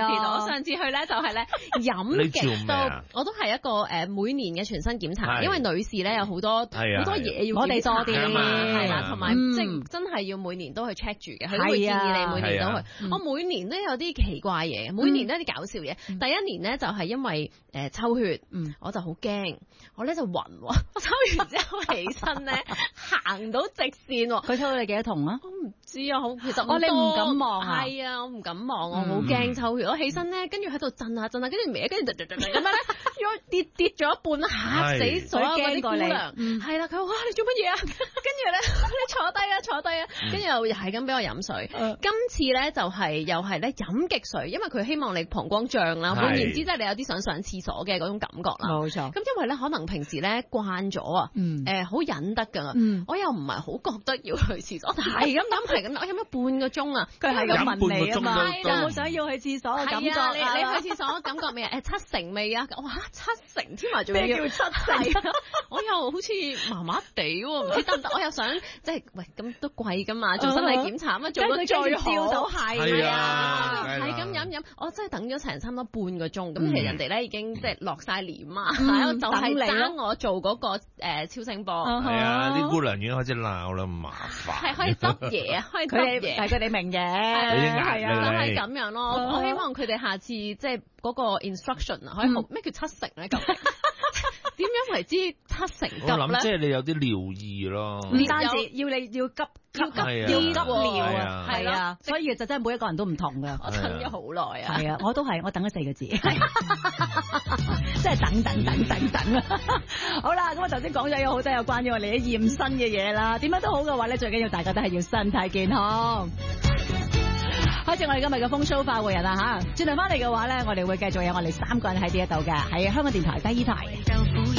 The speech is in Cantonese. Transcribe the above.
啊，我上次去咧就係咧飲極都，我都係一個每年嘅全身檢查，因為女士咧有好多嘢要我哋多啲係啦，同埋即係真係要每年都去 check 住嘅，佢都會建議你每年都去。我每年都有啲奇怪嘢，每年都有啲搞笑嘢。第一年咧就係因為抽血，我就好驚，我咧就暈，我抽完之後起身咧行到直線， 佢抽到你幾多筒啊？ 我唔知啊，其實你唔敢望啊？ 係啊，我唔敢望，我好驚抽血。我起身咧，跟住喺度震下震下，跟住歪，跟住咁樣咧，跌咗一半，嚇死所有嗰啲姑娘。係啦，佢話：哇，你做乜嘢啊？跟住咧，你坐低啊，跟住又係咁俾我飲水。今次咧就係又係咧飲極水，因為佢希望你膀胱脹啦，換言之即係你有啲想上廁所嘅嗰種感覺啦。 冇錯。 咁因為咧可能平時咧慣咗啊，好忍得㗎，我又唔係好覺得要去廁所，係咁飲，我飲咗半個鐘啊， 佢係咁問你啊嘛，有冇想要去廁所嘅感覺？ 你去廁所感覺未啊？7成未啊？我話7成添啊，仲要咩叫7成？ 我又好似麻麻地喎，唔知得唔得？我又想即係喂咁都貴㗎嘛，做身體檢查咁啊，做到最好都係啊，係咁飲，我真係等咗成差唔多半個鐘，咁其實人哋咧已經即係落晒簾啊，就係爭我做嗰個超聲波。 係啊，啲姑娘已經開始鬧啦，麻煩。 係可以執嘢啊，可以執嘢， 係佢哋明嘅， 係啊，就係咁樣咯。我希望佢哋下次即係嗰個 instruction 啊，可以咩叫7成咧？咁點樣為之7成急咧？ 我諗即係你有啲尿意咯， 唔單止要你要急尿啊，係啊，所以就真係每一個人都唔同噶。 我等咗好耐啊， 係啊，我都係，我等咗4個字，即係等啊！好啦，咁我頭先講咗有好多有關於我哋啲驗身嘅嘢啦，點樣都好嘅話咧，最緊要大家都係要身體健康。開始我哋今日嘅風騷快活人啦吓，轉頭翻嚟嘅話咧，我哋會繼續有我哋3個人喺呢一度嘅，喺香港電台第2台。